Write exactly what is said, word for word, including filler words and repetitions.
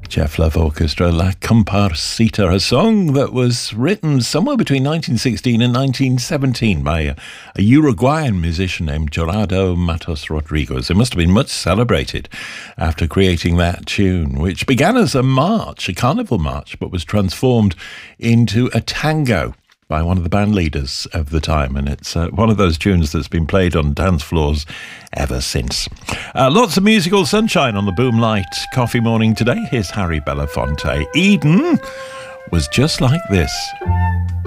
Jeff Love Orchestra, La Comparsita, a song that was written somewhere between nineteen sixteen and nineteen seventeen by a, a Uruguayan musician named Gerardo Matos Rodriguez. It must have been much celebrated after creating that tune, which began as a march, a carnival march, but was transformed into a tango by one of the band leaders of the time, and it's uh, one of those tunes that's been played on dance floors ever since. Uh, lots of musical sunshine on the Boomlight Coffee Morning today. Here's Harry Belafonte. Eden was just like this.